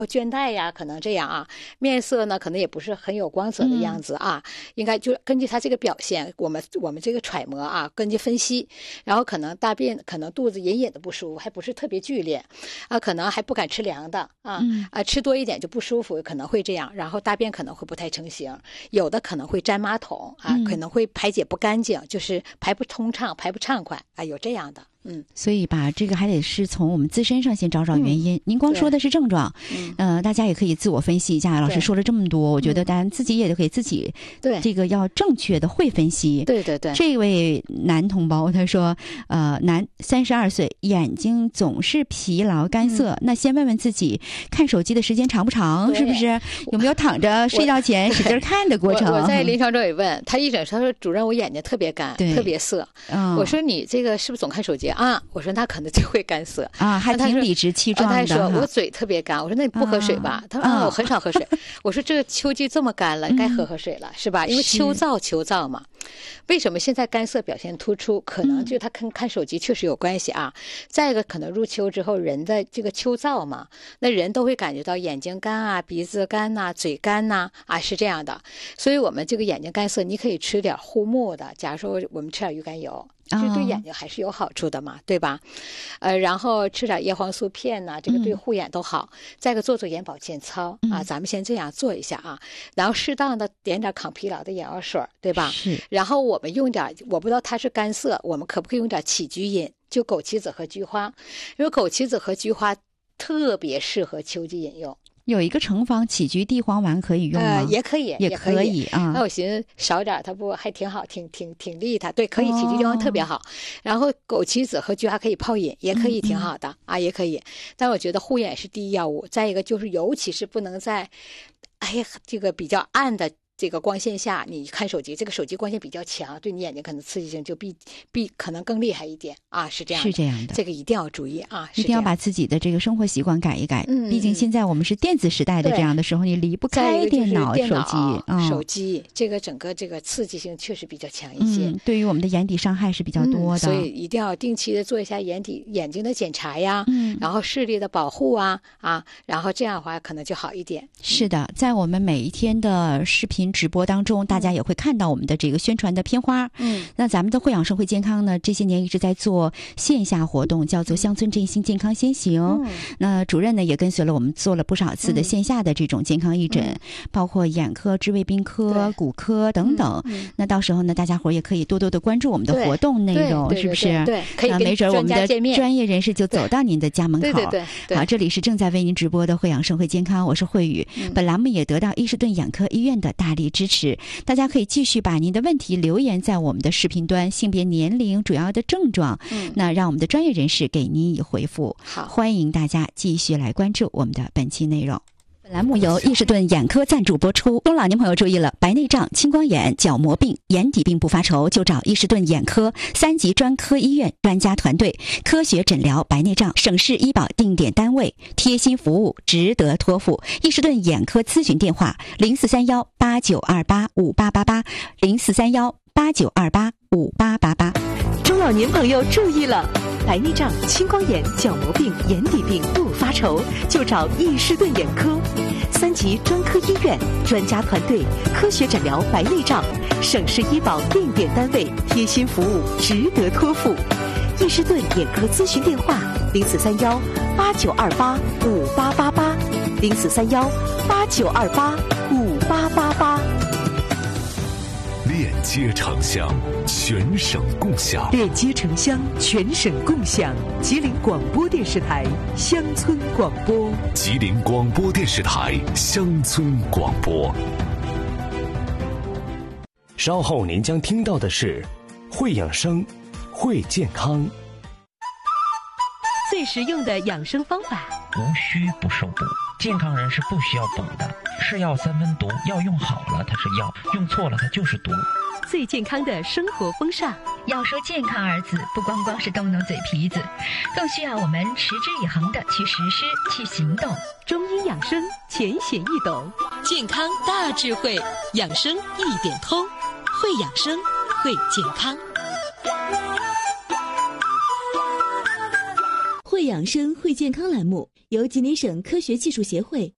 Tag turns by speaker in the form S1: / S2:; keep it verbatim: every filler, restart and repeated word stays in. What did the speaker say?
S1: 倦怠呀，可能这样啊，面色呢可能也不是很有光泽的样子啊，嗯、应该就根据他这个表现，我们我们这个揣摩啊，根据分析，然后可能大便可能肚子隐隐的不舒服，还不是特别剧烈啊，可能还不敢吃凉的啊、嗯、啊，吃多一点就不舒服，可能会这样，然后大便可能会不太成形，有的可能会粘马桶啊，嗯、可能会排解不干净，就是排不通畅、排不畅快啊，有这样的。嗯，
S2: 所以吧，这个还得是从我们自身上先找找原因。嗯、您光说的是症状，嗯，呃，大家也可以自我分析一下。老师说了这么多，我觉得大家自己也可以自己对这个要正确的会分析。
S1: 对对对。
S2: 这位男同胞他说，呃，男三十二岁，眼睛总是疲劳干涩。嗯、那先问问自己，看手机的时间长不长？是不是有没有躺着睡觉前使劲看的过程？
S1: 我, 我在临床中也问他，一诊他说主任，我眼睛特别干，特别涩。嗯、我说你这个是不是总看手机？啊，我说那可能就会干涩
S2: 啊，还挺理直气壮的。
S1: 他说我嘴特别干，我说那你不喝水吧？啊、他说、啊、我很少喝水。我说这个秋季这么干了，该喝喝水了，嗯、是吧？因为秋燥秋燥嘛。为什么现在干涩表现突出？可能就他看看手机确实有关系啊。再一个，可能入秋之后人的这个秋燥嘛，那人都会感觉到眼睛干啊、鼻子干呐、啊、嘴干呐 啊, 啊，是这样的。所以我们这个眼睛干涩，你可以吃点护目的，假如说我们吃点鱼肝油。这对眼睛还是有好处的嘛，对吧？呃，然后吃点叶黄素片呐、啊，这个对护眼都好。嗯、再一个做做眼保健操啊，嗯、咱们先这样做一下啊，然后适当的点点抗疲劳的眼药水，对吧？
S2: 是。
S1: 然后我们用点，我不知道它是干涩，我们可不可以用点起居饮？就枸杞子和菊花，因为枸杞子和菊花特别适合秋季饮用。
S2: 有一个成方起居地黄丸可以用吗？
S1: 呃、也可以，
S2: 也可以啊。
S1: 那我寻思少点，它不还挺好，挺挺挺利它。对，可以起居地黄特别好。哦、然后枸杞子和菊花可以泡饮，也可以挺好的、嗯、啊，也可以。但我觉得护眼是第一要务。再一个就是，尤其是不能在，哎呀，这个比较暗的这个光线下，你看手机，这个手机光线比较强，对你眼睛可能刺激性就比比可能更厉害一点啊，是这样的，
S2: 是这样的，
S1: 这个一定要注意啊，
S2: 一定要把自己的这个生活习惯改一改。嗯，毕竟现在我们是电子时代的这样的时候，你离不开电脑、
S1: 电脑
S2: 手机、嗯、
S1: 手机，这个整个这个刺激性确实比较强一些。
S2: 嗯，对于我们的眼底伤害是比较多的，嗯、
S1: 所以一定要定期的做一下眼底眼睛的检查呀，嗯，然后视力的保护啊啊，然后这样的话可能就好一点。
S2: 是的，在我们每一天的视频直播当中，大家也会看到我们的这个宣传的片花。嗯，那咱们的惠养生会健康呢，这些年一直在做线下活动，叫做乡村振兴健康先行。嗯，那主任呢也跟随了我们做了不少次的线下的这种健康义诊，嗯、包括眼科、治胃病科、骨科等等。嗯嗯、那到时候呢，大家伙也可以多多的关注我们的活动内容，是不是？
S1: 对，对对对可以跟专家见面。
S2: 没准我们的专业人士就走到您的家门口。
S1: 对对对对。
S2: 好，这里是正在为您直播的惠养生会健康，我是慧宇。嗯、本栏目也得到伊士顿眼科医院的大力支持。大家可以继续把您的问题留言在我们的视频端，性别、年龄、主要的症状，嗯、那让我们的专业人士给您以回复。
S1: 好，
S2: 欢迎大家继续来关注我们的本期内容。本栏目由伊士顿眼科赞助播出。中老年朋友注意了，白内障、青光眼、角膜病、眼底病不发愁，就找伊士顿眼科三级专科医院专家团队，科学诊疗白内障，省市医保定点单位，贴心服务，值得托付。伊士顿眼科咨询电话：零四三幺八九二八五八八八，零四三幺八九二八五八八八。
S3: 中老年朋友注意了，白内障、青光眼、角膜病、眼底病不发愁，就找伊士顿眼科三级专科医院专家团队，科学诊疗白内障，省市医保定点单位，贴心服务，值得托付。伊士顿眼科咨询电话：零四三幺八九二八五八八八，零四三幺八九二八五八八八。
S4: 链接城乡，全省共享。
S3: 链接城乡，全省共享。吉林广播电视台乡村广播。
S4: 吉林广播电视台乡村广播。稍后您将听到的是会养生，会健康。
S3: 最实用的养生方法，
S5: 无需不受补。健康人是不需要补的，是药三分毒，药用好了它是药，用错了它就是毒。
S3: 最健康的生活风尚，
S6: 要说健康二字，不光光是动动嘴皮子，更需要我们持之以恒的去实施、去行动。
S3: 中医养生浅显易懂，健康大智慧，养生一点通，会养生，会健康。会养生会健康栏目由吉林省科学技术协会